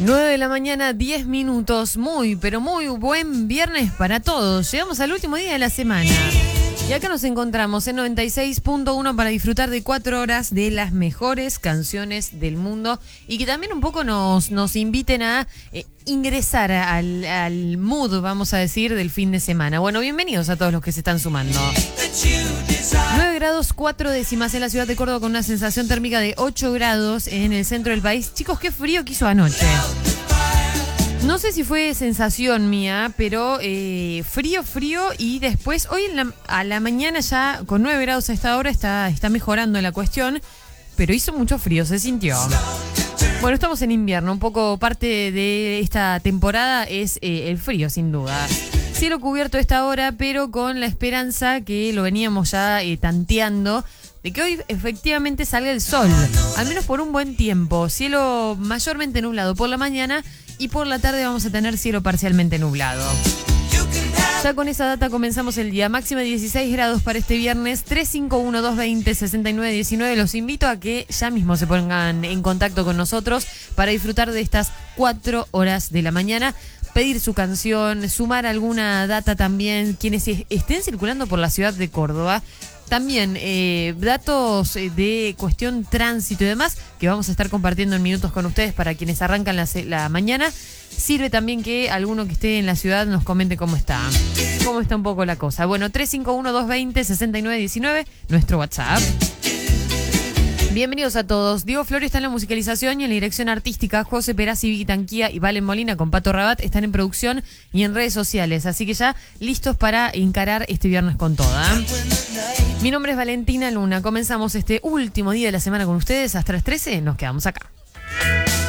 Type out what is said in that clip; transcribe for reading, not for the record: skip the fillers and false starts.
9 de la mañana, 10 minutos. Muy, pero muy buen viernes para todos. Llegamos al último día de la semana. Y acá nos encontramos en 96.1 para disfrutar de 4 horas de las mejores canciones del mundo y que también un poco nos inviten a ingresar al mood, vamos a decir, del fin de semana. Bueno, bienvenidos a todos los que se están sumando. 9 grados 4 décimas en la ciudad de Córdoba con una sensación térmica de 8 grados en el centro del país. Chicos, qué frío que hizo anoche. No sé si fue sensación mía, pero frío y después, hoy a la mañana ya con 9 grados a esta hora está mejorando la cuestión, pero hizo mucho frío, se sintió. Bueno, estamos en invierno, un poco parte de esta temporada es el frío, sin duda. Cielo cubierto a esta hora, pero con la esperanza que lo veníamos ya tanteando, de que hoy efectivamente salga el sol, al menos por un buen tiempo. Cielo mayormente nublado por la mañana y por la tarde vamos a tener cielo parcialmente nublado. Ya con esa data comenzamos el día. Máxima 16 grados para este viernes. 351-220-6919. Los invito a que ya mismo se pongan en contacto con nosotros para disfrutar de estas 4 horas de la mañana. Pedir su canción, sumar alguna data también. Quienes estén circulando por la ciudad de Córdoba. También datos de cuestión tránsito y demás que vamos a estar compartiendo en minutos con ustedes para quienes arrancan la mañana. Sirve también que alguno que esté en la ciudad nos comente cómo está un poco la cosa. Bueno, 351-220-6919, nuestro WhatsApp. Bienvenidos a todos. Diego Florio está en la musicalización y en la dirección artística. José Perazzi, Vicky Tanquía y Valen Molina con Pato Rabat están en producción y en redes sociales. Así que ya listos para encarar este viernes con toda. Mi nombre es Valentina Luna. Comenzamos este último día de la semana con ustedes. Hasta las 13 nos quedamos acá.